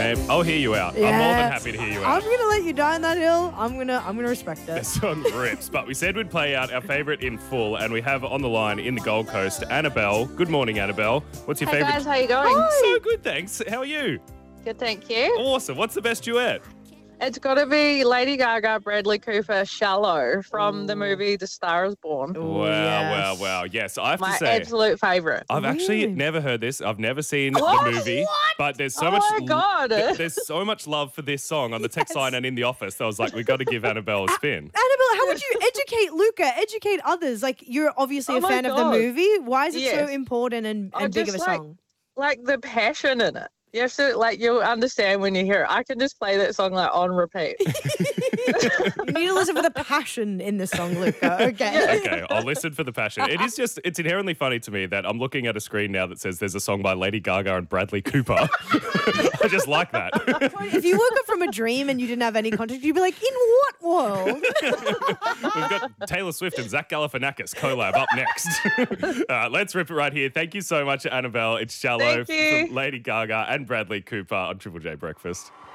Hey, I'll hear you out. I'm more than happy to hear you I'm out. gonna let you die on that hill. I'm gonna respect The it. song rips, but we said we'd play out our favourite in full, and we have on the line in the Gold Coast, Annabelle. Good morning, Annabelle. What's your Hey favourite? guys, how you going? So good, thanks. How are you? Good, thank you. Awesome. What's the best duet? It's got to be Lady Gaga, Bradley Cooper, Shallow from the movie The Star Is Born. Ooh, Wow, yes. wow. Yes, I have My to say, absolute favourite. I've actually Really? never heard this. I've never seen the What? movie, but there's so Oh much. my God. There's so much love for this song on the text line and in the office. So I was like, we got to give Annabelle a spin. Annabelle, how would you educate Luca? Educate others. Like, you're obviously Oh a my fan of the God. movie. Why is it so Yes. important and Oh, big of a just like- song? Like the passion in it. You have to, you'll understand when you hear it. I can just play that song on repeat. You need to listen for the passion in this song, Luca. Okay. Okay, I'll listen for the passion. It's inherently funny to me that I'm looking at a screen now that says there's a song by Lady Gaga and Bradley Cooper. I just like that. If you woke up from a dream and you didn't have any context, you'd be like, in what world? We've got Taylor Swift and Zach Galifianakis collab up next. Let's rip it right here. Thank you so much, Annabelle. It's Shallow Thank you. from Lady Gaga and Bradley Cooper on Triple J Breakfast.